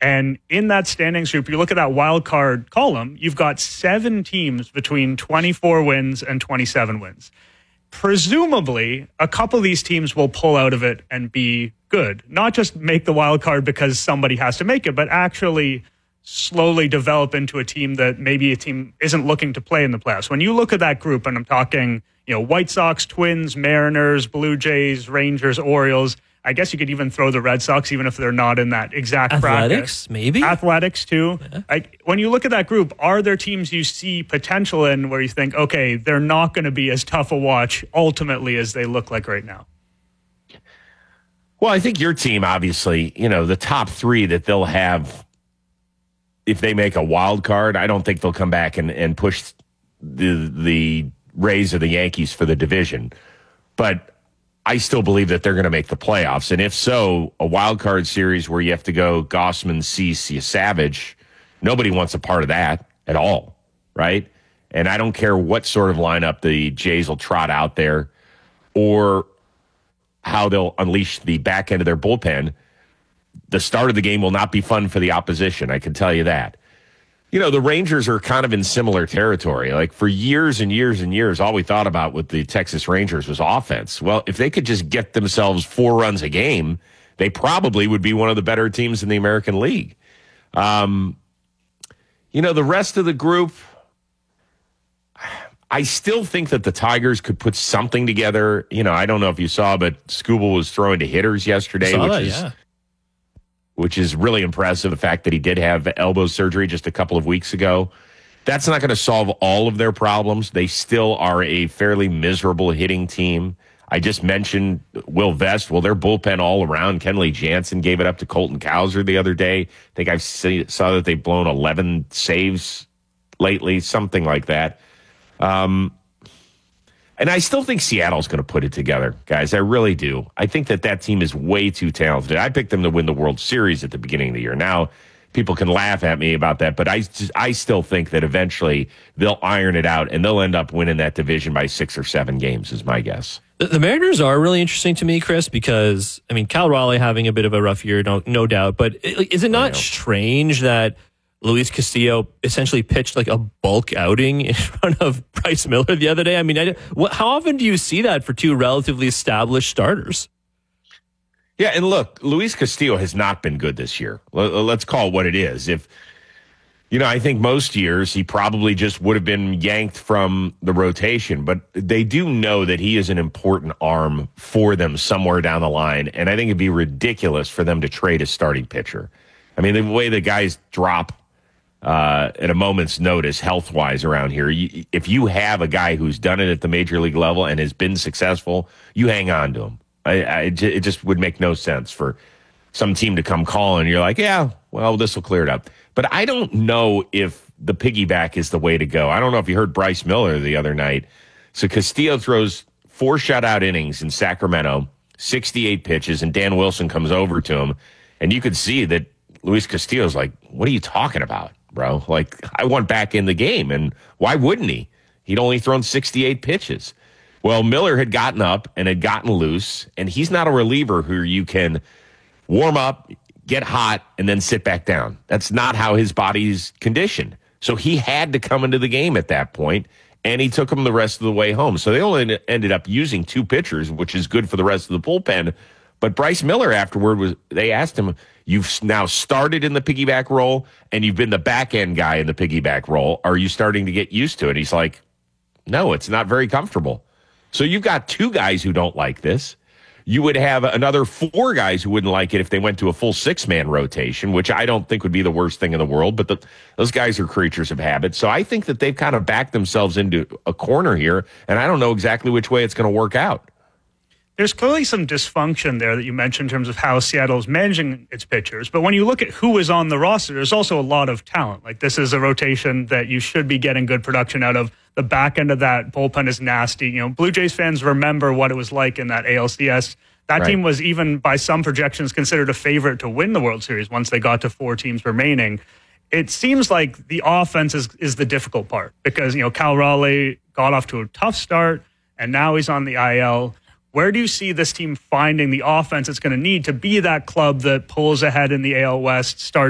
And in that standings group, you look at that wild card column, you've got 7 teams between 24 wins and 27 wins. Presumably, a couple of these teams will pull out of it and be good. Not just make the wild card because somebody has to make it, but actually slowly develop into a team that maybe a team isn't looking to play in the playoffs. When you look at that group, and I'm talking, White Sox, Twins, Mariners, Blue Jays, Rangers, Orioles, I guess you could even throw the Red Sox, even if they're not in that exact Athletics, bracket. maybe? Athletics, too. Yeah. When you look at that group, are there teams you see potential in where you think, okay, they're not going to be as tough a watch ultimately as they look like right now? Well, I think your team, obviously, the top 3 that they'll have if they make a wild card, I don't think they'll come back and push the Rays or the Yankees for the division. But I still believe that they're going to make the playoffs. And if so, a wild card series where you have to go Gausman, Cease, Savage, nobody wants a part of that at all, right? And I don't care what sort of lineup the Jays will trot out there or how they'll unleash the back end of their bullpen. The start of the game will not be fun for the opposition, I can tell you that. The Rangers are kind of in similar territory. Like for years and years and years, all we thought about with the Texas Rangers was offense. Well, if they could just get themselves 4 runs a game, they probably would be one of the better teams in the American League. The rest of the group, I still think that the Tigers could put something together. I don't know if you saw, but Skubal was throwing to hitters yesterday, which is really impressive. The fact that he did have elbow surgery just a couple of weeks ago. That's not going to solve all of their problems. They still are a fairly miserable hitting team. I just mentioned Will Vest. Well, their bullpen all around. Kenley Jansen gave it up to Colton Cowser the other day. I think I saw that they've blown 11 saves lately, something like that. And I still think Seattle's going to put it together, guys. I really do. I think that team is way too talented. I picked them to win the World Series at the beginning of the year. Now, people can laugh at me about that, but I still think that eventually they'll iron it out and they'll end up winning that division by 6 or 7 games, is my guess. The Mariners are really interesting to me, Chris, because, Cal Raleigh having a bit of a rough year, no doubt, but is it not strange that Luis Castillo essentially pitched like a bulk outing in front of Bryce Miller the other day? How often do you see that for 2 relatively established starters? Yeah, and look, Luis Castillo has not been good this year. Let's call it what it is. I think most years he probably just would have been yanked from the rotation, but they do know that he is an important arm for them somewhere down the line, and I think it'd be ridiculous for them to trade a starting pitcher. The way the guys drop at a moment's notice health-wise around here, if you have a guy who's done it at the major league level and has been successful, you hang on to him. It just would make no sense for some team to come calling and you're like, yeah, well, this will clear it up. But I don't know if the piggyback is the way to go. I don't know if you heard Bryce Miller the other night. So Castillo throws 4 shutout innings in Sacramento, 68 pitches, and Dan Wilson comes over to him. And you could see that Luis Castillo's like, what are you talking about, bro? Like, I want back in the game. And why wouldn't he? He'd only thrown 68 pitches. Well, Miller had gotten up and had gotten loose, and he's not a reliever who you can warm up, get hot, and then sit back down. That's not how his body's conditioned. So he had to come into the game at that point, and he took him the rest of the way home. So they only ended up using 2 pitchers, which is good for the rest of the bullpen. But Bryce Miller afterward, they asked him, you've now started in the piggyback role, and you've been the back-end guy in the piggyback role. Are you starting to get used to it? He's like, no, it's not very comfortable. So you've got 2 guys who don't like this. You would have another 4 guys who wouldn't like it if they went to a full 6-man rotation, which I don't think would be the worst thing in the world, but those guys are creatures of habit. So I think that they've kind of backed themselves into a corner here, and I don't know exactly which way it's going to work out. There's clearly some dysfunction there that you mentioned in terms of how Seattle's managing its pitchers. But when you look at who is on the roster, there's also a lot of talent. Like, this is a rotation that you should be getting good production out of. The back end of that bullpen is nasty. Blue Jays fans remember what it was like in that ALCS. That team was, even by some projections, considered a favorite to win the World Series once they got to 4 teams remaining. It seems like the offense is the difficult part because, Cal Raleigh got off to a tough start, and now he's on the IL. Where do you see this team finding the offense it's going to need to be that club that pulls ahead in the AL West, starts